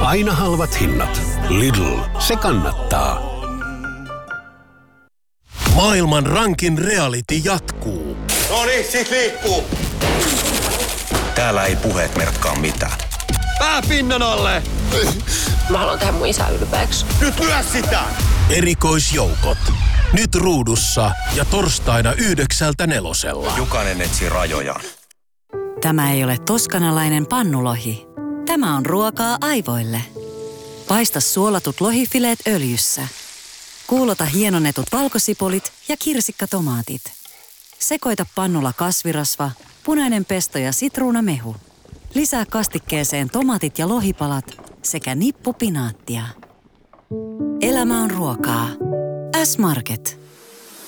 Aina halvat hinnat. Lidl, se kannattaa. Maailman rankin reality jatkuu. Noniin, sit liikkuu. Täällä ei puheet merkkaa mitään. Pää pinnan alle! Mä haluan tehdä mun isää ylpeäksi. Nyt lyö sitä! Erikoisjoukot. Nyt ruudussa ja torstaina 9:00 Jokainen etsii rajojaan. Tämä ei ole toskanalainen pannulohi. Tämä on ruokaa aivoille. Paista suolatut lohifileet öljyssä. Kuulota hienonnetut valkosipulit ja kirsikkatomaatit. Sekoita pannulla kasvirasva, punainen pesto ja sitruunamehu. Lisää kastikkeeseen tomaatit ja lohipalat sekä nippu pinaattia. Elämä on ruokaa. S-Market.